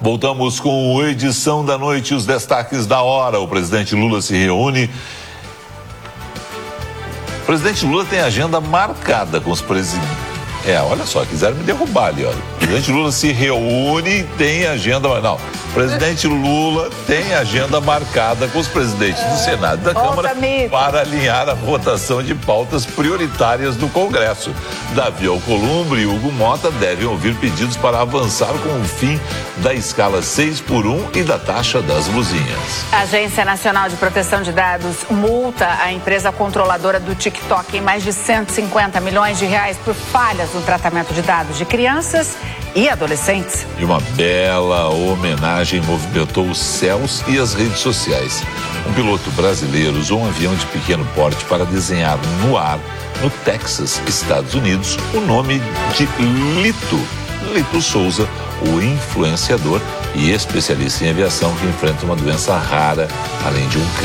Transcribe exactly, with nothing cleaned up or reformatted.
Voltamos com a edição da noite, os destaques da hora. O presidente Lula se reúne. O presidente Lula tem agenda marcada com os presidentes. É, olha só, quiseram me derrubar ali, olha. O presidente Lula se reúne e tem agenda... Não, o presidente Lula tem agenda marcada com os presidentes do Senado e da Câmara para alinhar a votação de pautas prioritárias do Congresso. Davi Alcolumbre e Hugo Mota devem ouvir pedidos para avançar com o fim da escala seis por um e da taxa das luzinhas. A Agência Nacional de Proteção de Dados multa a empresa controladora do TikTok em mais de cento e cinquenta milhões de reais por falhas no tratamento de dados de crianças e adolescentes. E uma bela homenagem movimentou os céus e as redes sociais. Um piloto brasileiro usou um avião de pequeno porte para desenhar no ar, no Texas, Estados Unidos, o nome de Lito. Lito Souza, o influenciador e especialista em aviação que enfrenta uma doença rara, além de um câncer.